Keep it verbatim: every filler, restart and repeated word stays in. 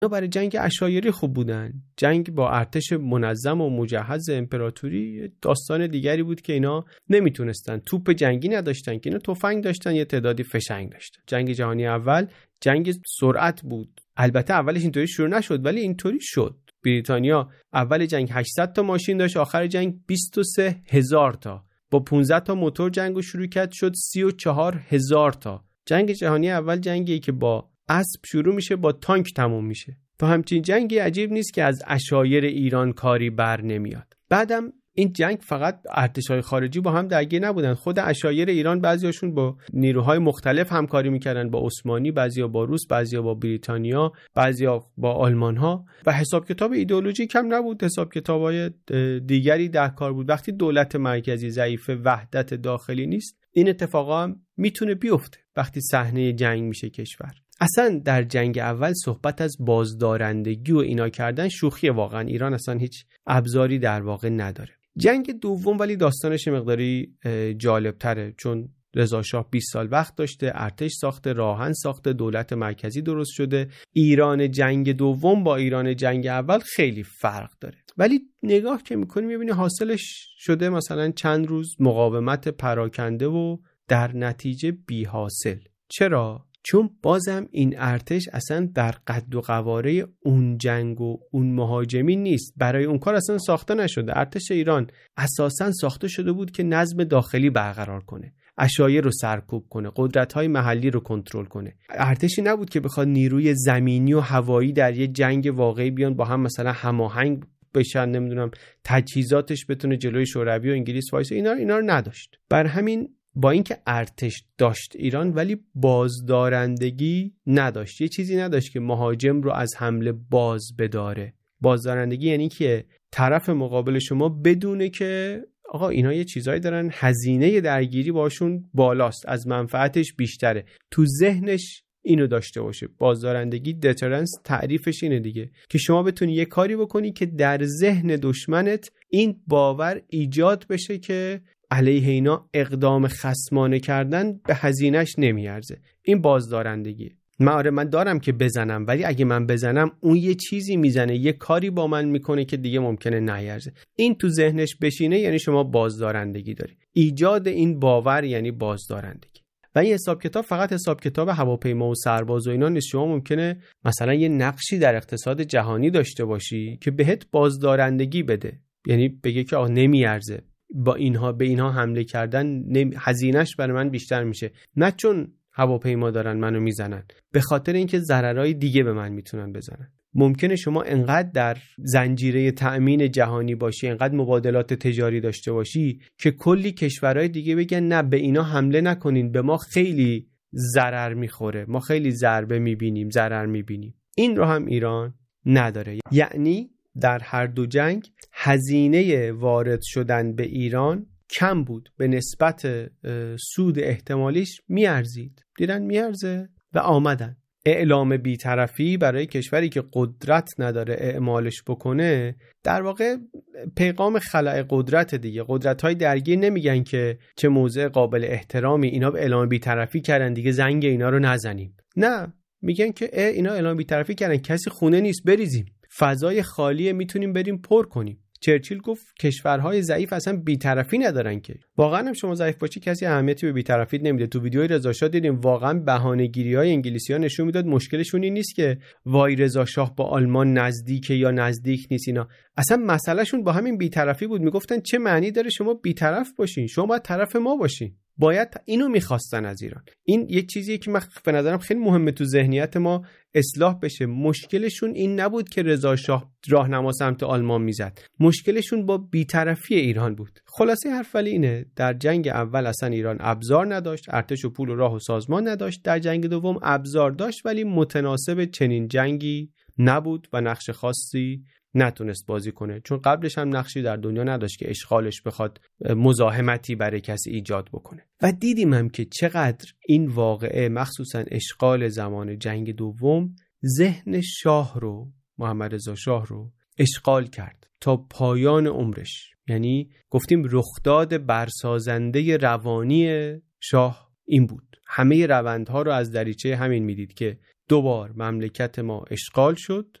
اینا برای جنگ عشایری خوب بودن. جنگ با ارتش منظم و مجهز امپراتوری داستان دیگری بود که اینا نمیتونستن. توپ جنگی نداشتن که اینا تفنگ داشتن، یه تعدادی فشنگ داشتن. جنگ جهانی اول جنگ سرعت بود. البته اولش اینطوری شروع نشد ولی اینطوری شد. بریتانیا اول جنگ هشتصد تا ماشین داشت، آخر جنگ بیست و سه هزار تا. با پانزده تا موتور جنگو شروع کرد، شد سی و چهار هزار تا. جنگ جهانی اول جنگی که با اسب شروع میشه با تانک تموم میشه. تو همچین جنگی عجیب نیست که از عشایر ایران کاری بر نمیاد. بعدم این جنگ فقط ارتش‌های خارجی با هم درگیر نبودن، خود عشایر ایران بعضیاشون با نیروهای مختلف همکاری میکردن، با عثمانی، بعضیا با روس، بعضیا با بریتانیا، بعضیا با آلمان‌ها و حساب کتاب ایدئولوژی کم نبود، حساب کتاب‌های دیگری در کار بود. وقتی دولت مرکزی ضعیف، وحدت داخلی نیست، این اتفاقا هم میتونه بیفته وقتی صحنه جنگ میشه کشور. اصلا در جنگ اول صحبت از بازدارندگی و اینا کردن شوخی، واقعا ایران اصلا هیچ ابزاری در واقع نداره. جنگ دوم ولی داستانش مقداری جالب تره، چون رضا شاه بیست سال وقت داشته، ارتش ساخته، راهن ساخته، دولت مرکزی درست شده. ایران جنگ دوم با ایران جنگ اول خیلی فرق داره، ولی نگاه که میکنی میبینی حاصلش شده مثلا چند روز مقاومت پراکنده و در نتیجه بی حاصل. چرا؟ چون بازم این ارتش اصلا در قد و قواره اون جنگ و اون مهاجمین نیست، برای اون کار اصلا ساخته نشده. ارتش ایران اساسا ساخته شده بود که نظم داخلی برقرار کنه، عشایر رو سرکوب کنه، قدرت‌های محلی رو کنترل کنه. ارتشی نبود که بخواد نیروی زمینی و هوایی در یه جنگ واقعی بیان با هم مثلا هماهنگ بشن، نمیدونم تجهیزاتش بتونه جلوی شوروی و انگلیس وایسه. اینا اینا رو نداشت. بر همین با اینکه ارتش داشت ایران ولی بازدارندگی نداشت. یه چیزی نداشت که مهاجم رو از حمله باز بداره. بازدارندگی یعنی که طرف مقابل شما بدونه که آقا اینا یه چیزایی دارن، هزینه درگیری باشون بالاست، از منفعتش بیشتره، تو ذهنش اینو داشته باشه. بازدارندگی، دترنس، تعریفش اینه دیگه، که شما بتونی یه کاری بکنی که در ذهن دشمنت این باور ایجاد بشه که علیه اینا اقدام خصمانه کردن به هزینه‌اش نمیارزه. این بازدارندگی. من آره من دارم که بزنم، ولی اگه من بزنم اون یه چیزی میزنه، یه کاری با من میکنه که دیگه ممکنه نیارزه. این تو ذهنش بشینه یعنی شما بازدارندگی داری. ایجاد این باور یعنی بازدارندگی. و این حساب کتاب فقط حساب کتاب هواپیما و سرباز و اینا نیست. شما ممکنه مثلا یه نقشی در اقتصاد جهانی داشته باشی که بهت بازدارندگی بده، یعنی بگه که آقا نمیارزه با اینها به اینها حمله کردن، هزینه‌اش برای من بیشتر میشه، نه چون هواپیما دارن منو میزنن، به خاطر اینکه ضررهای دیگه به من میتونن بزنن. ممکنه شما انقدر در زنجیره تأمین جهانی باشی، انقدر مبادلات تجاری داشته باشی که کلی کشورهای دیگه بگن نه به اینا حمله نکنین، به ما خیلی ضرر میخوره، ما خیلی ضربه میبینیم، ضرر میبینیم. این رو هم ایران نداره. یعنی در هر دو جنگ هزینه وارد شدن به ایران کم بود، به نسبت سود احتمالیش میارزید. دیدن میارزه و آمدن. اعلام بی‌طرفی برای کشوری که قدرت نداره اعمالش بکنه در واقع پیغام خلأ قدرت دیگه. قدرت‌های درگیر نمیگن که چه موضع قابل احترامی، اینا به اعلام بی‌طرفی کردن دیگه زنگ اینا رو نزنیم. نه، میگن که اینا اعلام بی‌طرفی کردن، کسی خونه نیست بریزیم، فضای خالیه میتونیم بریم پر کنیم. چرچیل گفت کشورهای ضعیف اصلا بی‌طرفی ندارن که. واقعا هم شما ضعیف باشی کسی اهمیتی به بی‌طرفیت نمیده. تو ویدیوی رضا شاه دیدیم واقعا بهانه‌گیری‌های انگلیسی‌ها نشون میداد مشکلشون این نیست که وای رضا شاه با آلمان نزدیکه یا نزدیک نیست، اینا اصلا مسئلهشون با همین بی‌طرفی بود. میگفتن چه معنی داره شما بی‌طرف باشین، شما باید طرف ما باشین. باید اینو میخواستن از ایران. این یک چیزیه که من به نظرم خیلی مهمه تو ذهنیت ما اصلاح بشه. مشکلشون این نبود که رضا شاه راهنما سمت آلمان میزد، مشکلشون با بی‌طرفی ایران بود. خلاصه حرف ولی اینه، در جنگ اول اصلا ایران ابزار نداشت، ارتش و پول و راه و سازمان نداشت. در جنگ دوم ابزار داشت ولی متناسب چنین جنگی نبود و نقش خاصی نتونست بازی کنه، چون قبلش هم نقشی در دنیا نداشت که اشغالش بخواد مزاحمتی برای کسی ایجاد بکنه. و دیدیم هم که چقدر این واقعه مخصوصا اشغال زمان جنگ دوم ذهن شاه رو، محمد رضا شاه رو اشغال کرد تا پایان عمرش. یعنی گفتیم رخداد برسازنده روانی شاه این بود. همه روندها رو از دریچه همین میدید که دوبار مملکت ما اشغال شد